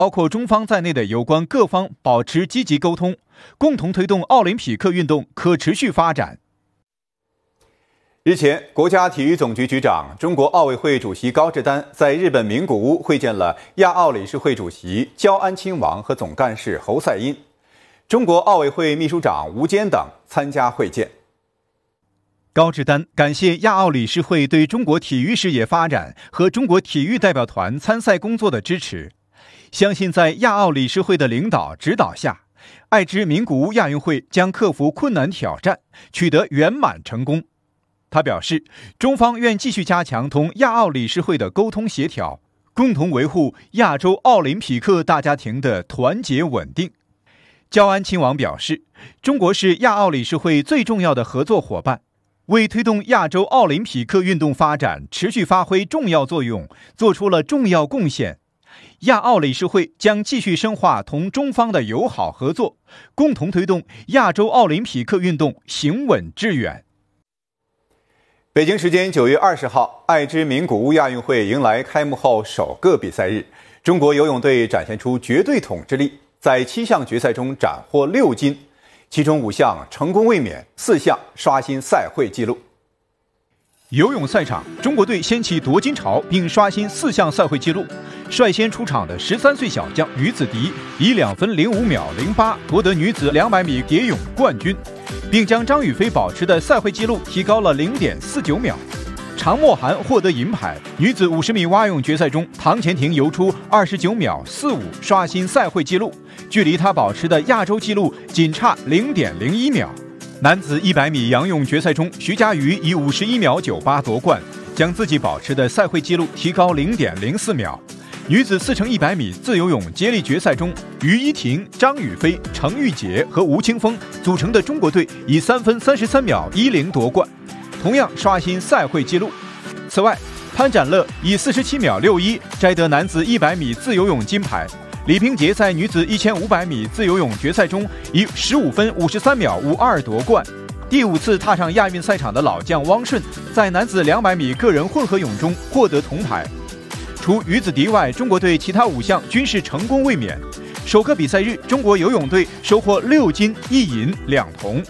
包括中方在内的有关各方保持积极沟通，共同推动奥林匹克运动可持续发展。 日前，国家体育总局局长、中国奥委会主席高志丹在日本名古屋会见了亚奥理事会主席焦安亲王和总干事侯赛因，中国奥委会秘书长吴坚等参加会见。 高志丹感谢亚奥理事会对中国体育事业发展和中国体育代表团参赛工作的支持，相信在亚奥理事会的领导指导下，爱知名古屋亚运会将克服困难挑战，取得圆满成功。他表示，中方愿继续加强同亚奥理事会的沟通协调，共同维护亚洲奥林匹克大家庭的团结稳定。焦安亲王表示，中国是亚奥理事会最重要的合作伙伴，为推动亚洲奥林匹克运动发展持续发挥重要作用，做出了重要贡献。亚奥理事会将继续深化同中方的友好合作，共同推动亚洲奥林匹克运动行稳致远。 北京时间9月20号，爱知名古屋亚运会迎来开幕后首个比赛日，中国游泳队展现出绝对统治力，在7项决赛中斩获6金，其中5项成功卫冕，4项刷新赛会纪录。 游泳赛场，中国队掀起夺金潮，并刷新4项赛会纪录。率先出场的13岁小将于子迪以2分05秒08夺得女子200米蝶泳冠军，并将张雨霏保持的赛会纪录提高了0.49秒。常默涵获得银牌。女子50米蛙泳决赛中，唐钱婷游出29秒45，刷新赛会纪录，距离她保持的亚洲纪录仅差0.01秒。男子100米仰泳决赛中，徐嘉余以51秒98夺冠，将自己保持的赛会纪录提高0.04秒。女子4乘100米自由泳接力决赛中，于依婷、张雨霏、程玉洁和吴青峰组成的中国队以3分33秒10夺冠，同样刷新赛会纪录。此外，潘展乐以47秒61摘得男子100米自由泳金牌。李冰洁在女子1500米自由泳决赛中以15分53秒52夺冠。第5次踏上亚运赛场的老将汪顺在男子200米个人混合泳中获得铜牌。除于子迪外，中国队其他5项均是成功卫冕。首个比赛日，中国游泳队收获6金1银2铜。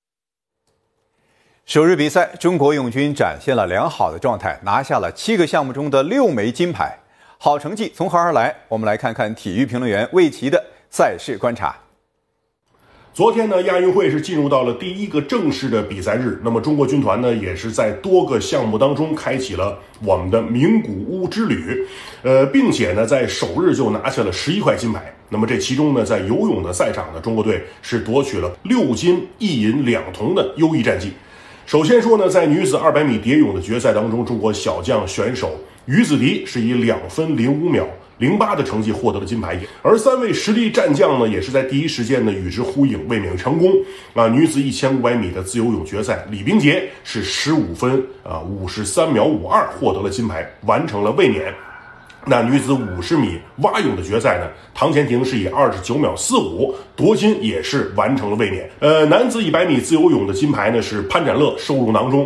首日比赛，中国泳军展现了良好的状态，拿下了7个项目中的6枚金牌。好成绩从何而来？我们来看看体育评论员魏琦的赛事观察。 昨天呢，亚运会是进入到了第1个正式的比赛日。那么中国军团呢，也是在多个项目当中开启了我们的名古屋之旅，并且呢，在首日就拿下了11块金牌。那么这其中呢，在游泳的赛场呢，中国队是夺取了6金1银2铜的优异战绩。首先说呢，在女子200米蝶泳的决赛当中，中国小将选手于子迪是以2分05秒08的成绩获得了金牌，而3位实力战将呢，也是在第一时间呢与之呼应，卫冕成功。女子1500米的自由泳决赛，李冰洁是15分53秒52获得了金牌，完成了卫冕。那女子50米蛙泳的决赛呢，唐钱婷是以29秒45夺金，也是完成了卫冕。男子100米自由泳的金牌呢，是潘展乐收入囊中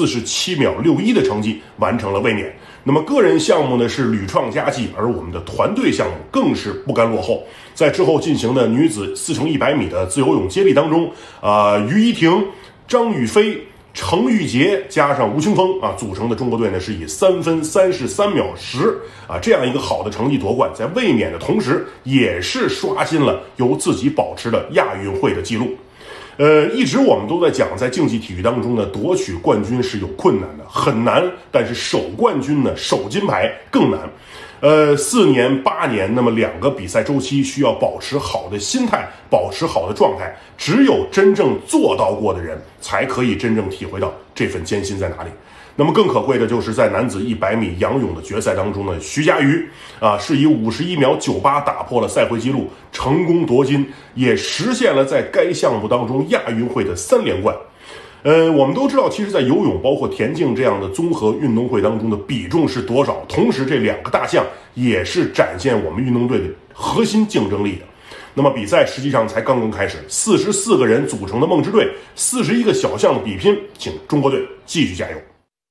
，47秒61的成绩完成了卫冕。那么个人项目呢是屡创佳绩，而我们的团队项目更是不甘落后。在之后进行的女子4乘100米的自由泳接力当中，于依婷、张雨霏、程玉洁加上吴青峰组成的中国队呢，是以3分33秒10这样一个好的成绩夺冠，在卫冕的同时，也是刷新了由自己保持的亚运会的记录。一直我们都在讲，在竞技体育当中呢，夺取冠军是有困难的，很难，但是守冠军呢，守金牌更难。4年8年，那么2个比赛周期需要保持好的心态，保持好的状态，只有真正做到过的人，才可以真正体会到这份艰辛在哪里。那么更可贵的就是在男子100米仰泳的决赛当中呢，徐嘉余是以51秒98打破了赛会纪录，成功夺金，也实现了在该项目当中亚运会的3连冠。我们都知道，其实在游泳包括田径这样的综合运动会当中的比重是多少，同时这2个大项也是展现我们运动队的核心竞争力的。那么比赛实际上才刚刚开始，44个人组成的梦之队，41个小项的比拼，请中国队继续加油。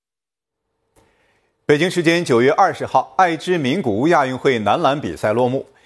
北京时间9月20号，爱知名古屋亚运会男篮比赛落幕。